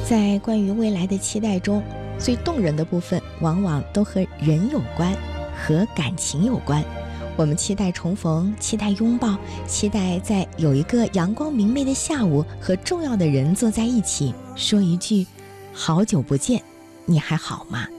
在关于未来的期待中，最动人的部分往往都和人有关，和感情有关。我们期待重逢，期待拥抱，期待在有一个阳光明媚的下午，和重要的人坐在一起，说一句好久不见，你还好吗？